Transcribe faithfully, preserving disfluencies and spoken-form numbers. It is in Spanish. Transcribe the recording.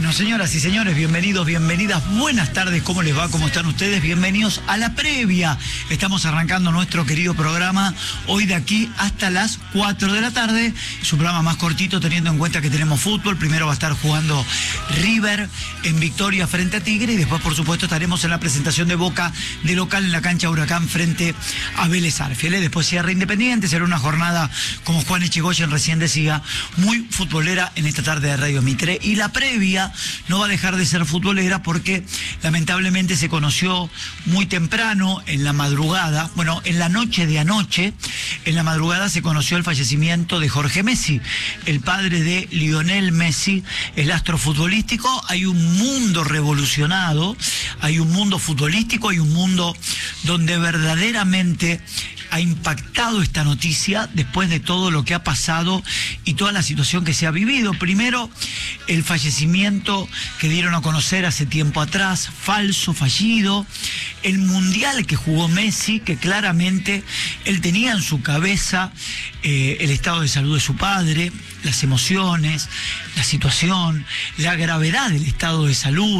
Bueno, señoras y señores, bienvenidos, bienvenidas, buenas tardes, ¿cómo les va? ¿Cómo están ustedes? Bienvenidos a la previa. Estamos arrancando nuestro querido programa hoy de aquí hasta las cuatro de la tarde. Es un programa más cortito teniendo en cuenta que tenemos fútbol. Primero va a estar jugando River en victoria frente a Tigre y después, por supuesto, estaremos en la presentación de Boca de local en la cancha Huracán frente a Vélez Arfiel. Después cierra Independiente, será una jornada, como Juan Echegoyen recién decía, muy futbolera en esta tarde de Radio Mitre. Y la previa no va a dejar de ser futbolera porque lamentablemente se conoció muy temprano en la madrugada, bueno, en la noche de anoche, en la madrugada se conoció el fallecimiento de Jorge Messi, el padre de Lionel Messi, el astro futbolístico. Hay un mundo revolucionado, hay un mundo futbolístico, hay un mundo donde verdaderamente ha impactado esta noticia después de todo lo que ha pasado y toda la situación que se ha vivido. Primero, el fallecimiento que dieron a conocer hace tiempo atrás, falso, fallido, el mundial que jugó Messi, que claramente él tenía en su cabeza eh, el estado de salud de su padre, las emociones, la situación, la gravedad del estado de salud.